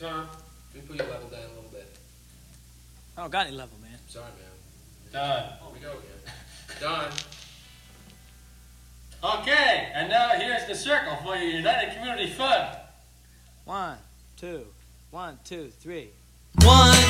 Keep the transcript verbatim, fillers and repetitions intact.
Tom, can you put your level down a little bit? I don't got any level, man. Sorry, man. Done. Here we go again. Done. Okay, and now here's the circle for your United Community Fund. One, two, one, two, three. One,